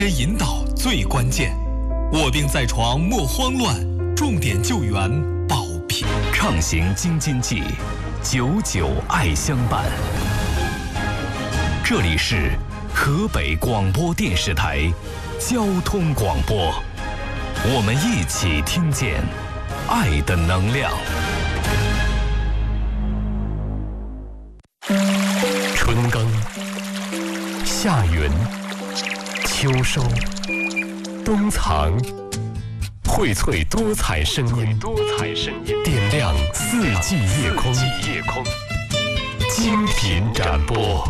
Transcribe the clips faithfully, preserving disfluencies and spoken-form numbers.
引导最关键，卧病在床莫慌乱，重点救援保平。 畅行京津冀，久久爱相伴。这里是河北广播电视台交通广播，我们一起听见爱的能量。春耕、夏耘、秋收、冬藏，荟萃多彩声音，多彩声音，点亮四季夜空，夜空，精品展播。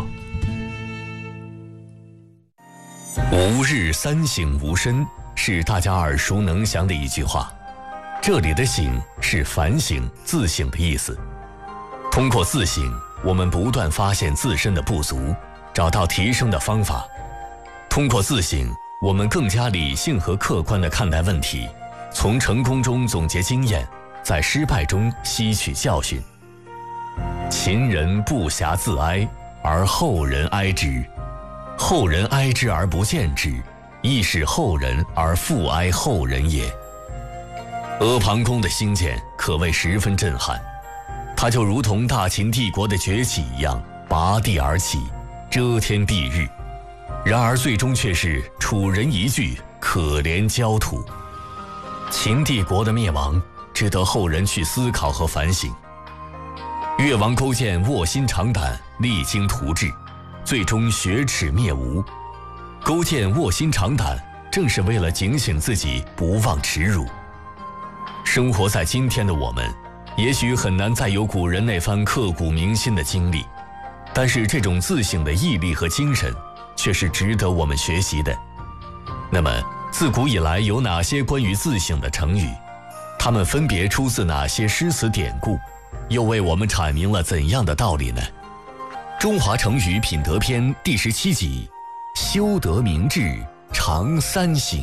吾日三省吾身是大家耳熟能详的一句话，这里的省是反省、自省的意思。通过自省，我们不断发现自身的不足，找到提升的方法。通过自省，我们更加理性和客观地看待问题，从成功中总结经验，在失败中吸取教训。秦人不暇自哀，而后人哀之；后人哀之而不见之，亦是后人而复哀后人也。阿房宫的兴建可谓十分震撼，它就如同大秦帝国的崛起一样，拔地而起，遮天蔽日。然而最终却是楚人一句可怜焦土。秦帝国的灭亡值得后人去思考和反省。越王勾践卧薪尝胆，励精图治，最终雪耻灭吴。勾践卧薪尝胆，正是为了警醒自己不忘耻辱。生活在今天的我们，也许很难再有古人那番刻骨铭心的经历，但是这种自省的毅力和精神却是值得我们学习的。那么自古以来有哪些关于自省的成语？它们分别出自哪些诗词典故？又为我们阐明了怎样的道理呢？中华成语品德篇第十七集，修德明志，常三省。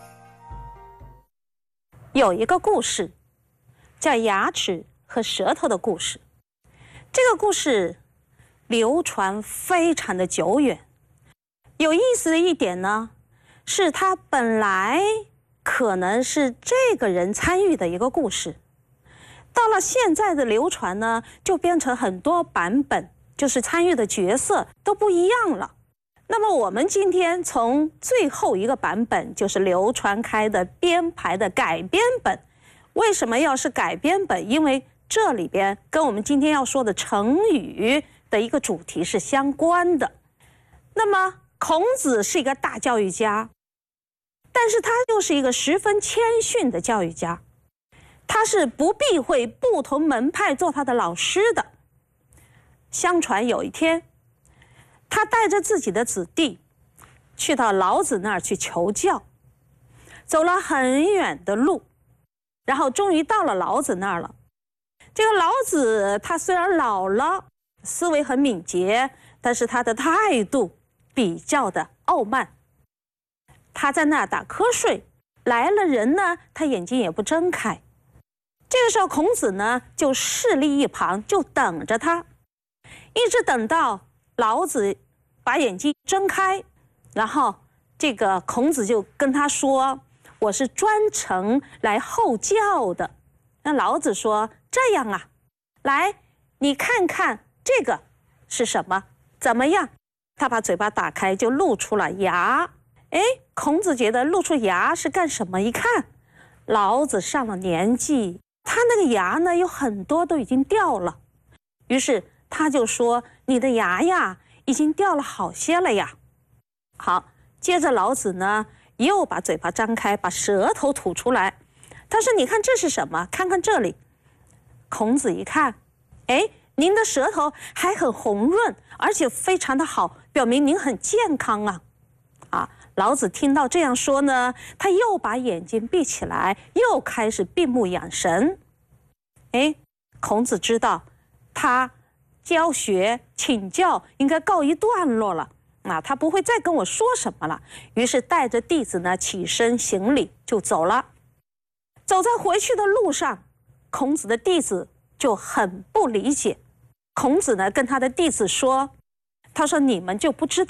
有一个故事叫牙齿和舌头的故事，这个故事流传非常的久远。有意思的一点呢，是它本来可能是这个人参与的一个故事，到了现在的流传呢，就变成很多版本，就是参与的角色都不一样了。那么我们今天从最后一个版本，就是流传开的编排的改编本，为什么要是改编本？因为这里边跟我们今天要说的成语的一个主题是相关的。那么孔子是一个大教育家，但是他又是一个十分谦逊的教育家，他是不避讳不同门派做他的老师的。相传有一天，他带着自己的子弟去到老子那儿去求教，走了很远的路，然后终于到了老子那儿了。这个老子他虽然老了，思维很敏捷，但是他的态度比较的傲慢。他在那儿打瞌睡，来了人呢，他眼睛也不睁开。这个时候孔子呢就侍立一旁，就等着他，一直等到老子把眼睛睁开，然后这个孔子就跟他说，我是专程来候教的。那老子说，这样啊，来，你看看这个是什么，怎么样？他把嘴巴打开，就露出了牙。哎，孔子觉得露出牙是干什么？一看，老子上了年纪，他那个牙呢有很多都已经掉了，于是他就说，你的牙呀已经掉了好些了呀。好，接着老子呢又把嘴巴张开，把舌头吐出来。他说，你看这是什么？看看这里。孔子一看，哎，您的舌头还很红润，而且非常的好，表明您很健康啊。啊，老子听到这样说呢，他又把眼睛闭起来，又开始闭目养神。哎，孔子知道他教学请教应该告一段落了，啊，他不会再跟我说什么了。于是带着弟子呢起身行礼就走了。走在回去的路上，孔子的弟子就很不理解。孔子呢跟他的弟子说，他说，你们就不知道